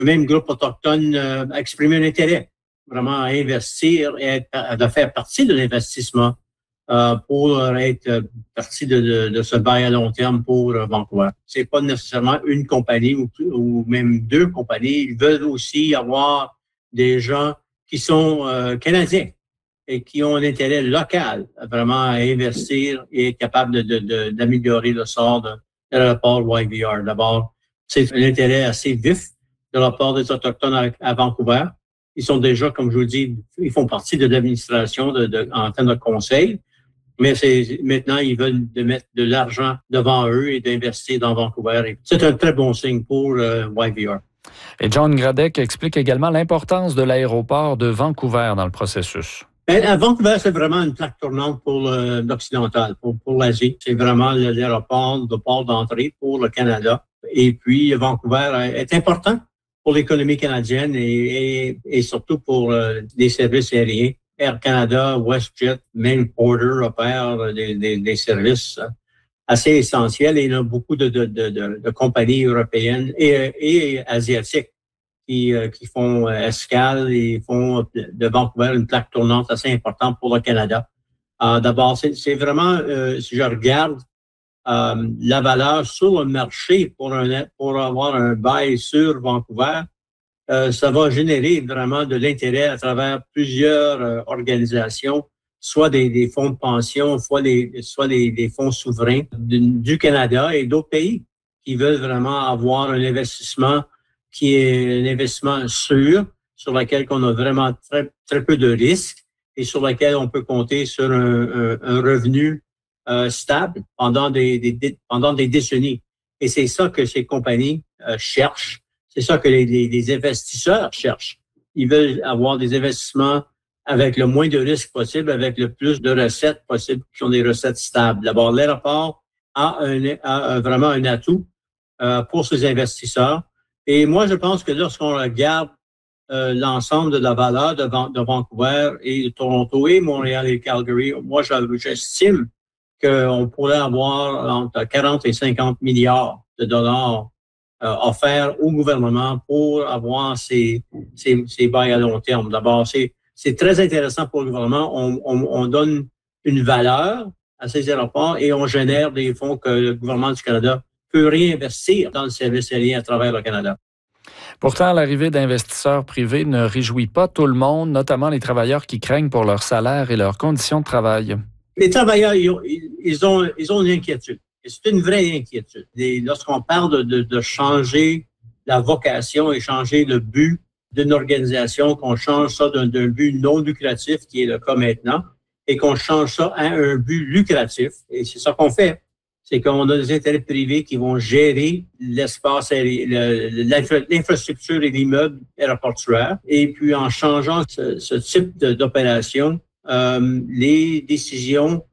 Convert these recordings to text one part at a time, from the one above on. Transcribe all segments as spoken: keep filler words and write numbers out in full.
Même groupe autochtone euh, a exprimé un intérêt vraiment à investir et être, à, à faire partie de l'investissement euh, pour être partie de, de, de ce bail à long terme pour euh, Vancouver. C'est pas nécessairement une compagnie ou, ou même deux compagnies. Ils veulent aussi avoir des gens qui sont euh, canadiens et qui ont un intérêt local vraiment à investir et être capable de, de, de, d'améliorer le sort de, de l'aéroport Y V R. D'abord, c'est un intérêt assez vif de la part des Autochtones à, à Vancouver. Ils sont déjà, comme je vous dis, ils font partie de l'administration de, de, en termes de conseil, mais c'est, maintenant, ils veulent de mettre de l'argent devant eux et d'investir dans Vancouver. Et c'est un très bon signe pour euh, Y V R. Et John Gradec explique également l'importance de l'aéroport de Vancouver dans le processus. Ben, à Vancouver, c'est vraiment une plaque tournante pour le, l'occidental, pour, pour l'Asie. C'est vraiment l'aéroport de port d'entrée pour le Canada. Et puis, Vancouver est important pour l'économie canadienne et, et, et surtout pour euh, les services aériens. Air Canada, WestJet, même Porter opèrent des, des, des services assez essentiels et il y a beaucoup de, de, de, de, de compagnies européennes et, et asiatiques qui, euh, qui font escale et font de Vancouver une plaque tournante assez importante pour le Canada. Euh, d'abord, c'est, c'est vraiment, euh, si je regarde Euh, la valeur sur le marché pour un pour avoir un bail sur Vancouver, euh, ça va générer vraiment de l'intérêt à travers plusieurs euh, organisations, soit des, des fonds de pension, soit des soit des, des fonds souverains du, du Canada et d'autres pays qui veulent vraiment avoir un investissement qui est un investissement sûr, sur lequel on a vraiment très très peu de risques et sur lequel on peut compter sur un, un, un revenu Euh, stable pendant des, des, des pendant des décennies. Et c'est ça que ces compagnies euh, cherchent. C'est ça que les, les, les investisseurs cherchent. Ils veulent avoir des investissements avec le moins de risques possible, avec le plus de recettes possible, qui sont des recettes stables. D'abord, l'aéroport a, un, a vraiment un atout euh, pour ces investisseurs. Et moi, je pense que lorsqu'on regarde euh, l'ensemble de la valeur de, de Vancouver et de Toronto et Montréal et Calgary, moi, j'estime qu'on pourrait avoir entre quarante et cinquante milliards de dollars euh, offerts au gouvernement pour avoir ces, ces, ces bails à long terme. D'abord, c'est, c'est très intéressant pour le gouvernement. On, on, on donne une valeur à ces aéroports et on génère des fonds que le gouvernement du Canada peut réinvestir dans le service aérien à travers le Canada. Pourtant, l'arrivée d'investisseurs privés ne réjouit pas tout le monde, notamment les travailleurs qui craignent pour leur salaire et leurs conditions de travail. Les travailleurs, ils ont, ils ont, ils ont une inquiétude. Et c'est une vraie inquiétude. Et lorsqu'on parle de, de, de changer la vocation et changer le but d'une organisation, qu'on change ça d'un, d'un but non lucratif, qui est le cas maintenant, et qu'on change ça à un but lucratif, et c'est ça qu'on fait, c'est qu'on a des intérêts privés qui vont gérer l'espace, l'infra, l'infrastructure et l'immeuble aéroportuaire. Et puis, en changeant ce, ce type de, d'opération, Euh, les décisions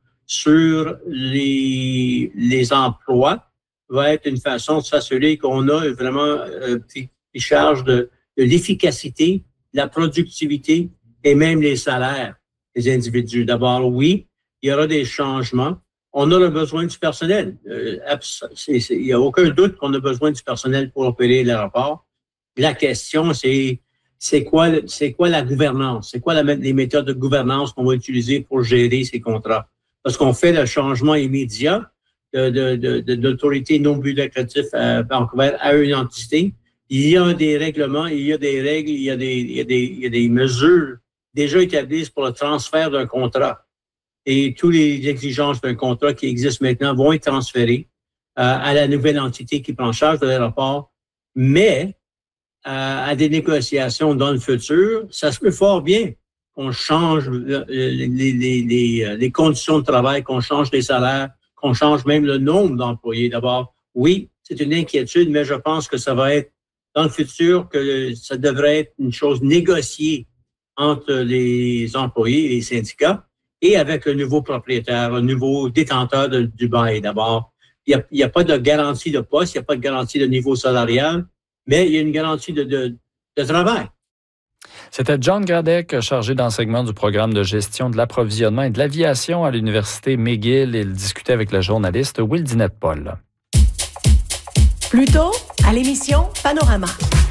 sur les, les emplois va être une façon de s'assurer qu'on a vraiment euh, pris charge de, de l'efficacité, la productivité et même les salaires des individus. D'abord, oui, il y aura des changements. On a le besoin du personnel. Euh, c'est, c'est, il n'y a aucun doute qu'on a besoin du personnel pour opérer l'aéroport. La question, c'est C'est quoi, c'est quoi la gouvernance? C'est quoi la, les méthodes de gouvernance qu'on va utiliser pour gérer ces contrats? Parce qu'on fait le changement immédiat de, de, de, de, d'autorité non but lucratif à Vancouver à une entité. Il y a des règlements, il y a des règles, il y a des, il y a des, il y a des mesures déjà établies pour le transfert d'un contrat. Et toutes les exigences d'un contrat qui existent maintenant vont être transférées euh, à la nouvelle entité qui prend charge de l'aéroport. Mais à des négociations dans le futur, ça se peut fort bien qu'on change les, les, les, les conditions de travail, qu'on change les salaires, qu'on change même le nombre d'employés. D'abord, oui, c'est une inquiétude, mais je pense que ça va être dans le futur, que ça devrait être une chose négociée entre les employés et les syndicats et avec le nouveau propriétaire, le nouveau détenteur de, du bail. D'abord, il n'y a, il y a pas de garantie de poste, il n'y a pas de garantie de niveau salarial, mais il y a une garantie de, de, de travail. C'était John Gradec, chargé d'enseignement du programme de gestion de l'approvisionnement et de l'aviation à l'Université McGill. Il discutait avec le journaliste Will Dinette-Paul. Plus tôt, à l'émission Panorama.